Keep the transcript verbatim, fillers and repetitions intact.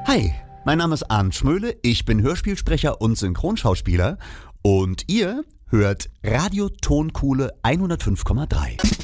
Hi, mein Name ist Arndt Schmöhle, ich bin Hörspielsprecher und Synchronschauspieler und ihr hört Radio Tonkuhle hundertfünf Komma drei.